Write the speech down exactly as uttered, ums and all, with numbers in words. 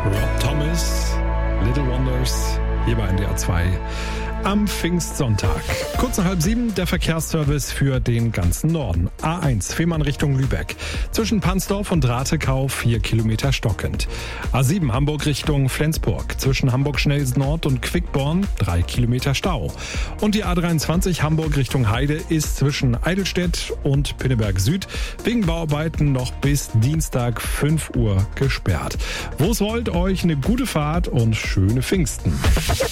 Rob Thomas, Little Wonders, hier bei N D R zwei am Pfingstsonntag. Kurz nach halb sieben der Verkehrsservice für den ganzen Norden. A eins, Fehmarn Richtung Lübeck. Zwischen Pansdorf und Rathekau vier Kilometer stockend. A sieben, Hamburg Richtung Flensburg. Zwischen Hamburg-Schnelsen Nord und Quickborn drei Kilometer Stau. Und die A dreiundzwanzig, Hamburg Richtung Heide, ist zwischen Eidelstedt und Pinneberg Süd wegen Bauarbeiten noch bis Dienstag fünf Uhr gesperrt. Wo es wollt, euch eine gute Fahrt und schöne Pfingsten.